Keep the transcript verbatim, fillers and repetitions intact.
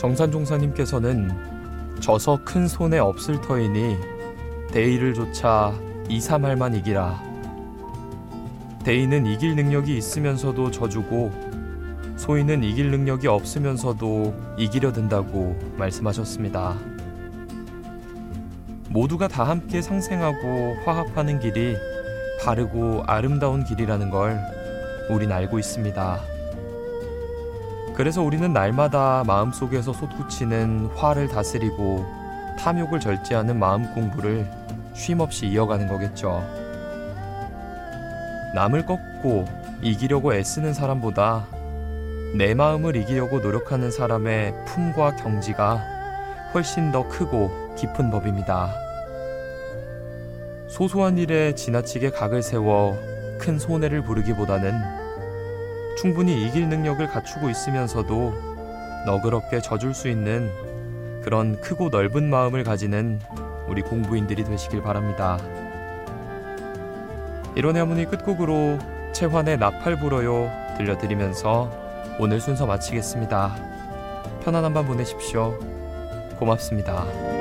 정산종사님께서는 져서 큰 손에 없을 터이니 대의를 조차 이삼할 만 이기라. 대의는 이길 능력이 있으면서도 져주고 소인은 이길 능력이 없으면서도 이기려 든다고 말씀하셨습니다. 모두가 다 함께 상생하고 화합하는 길이 바르고 아름다운 길이라는 걸 우린 알고 있습니다. 그래서 우리는 날마다 마음속에서 솟구치는 화를 다스리고 탐욕을 절제하는 마음 공부를 쉼없이 이어가는 거겠죠. 남을 꺾고 이기려고 애쓰는 사람보다 내 마음을 이기려고 노력하는 사람의 품과 경지가 훨씬 더 크고 깊은 법입니다. 소소한 일에 지나치게 각을 세워 큰 손해를 부르기보다는 충분히 이길 능력을 갖추고 있으면서도 너그럽게 져줄 수 있는 그런 크고 넓은 마음을 가지는 우리 공부인들이 되시길 바랍니다. 이론의 어머니 끝곡으로 채환의 나팔 불어요 들려드리면서 오늘 순서 마치겠습니다. 편안한 밤 보내십시오. 고맙습니다.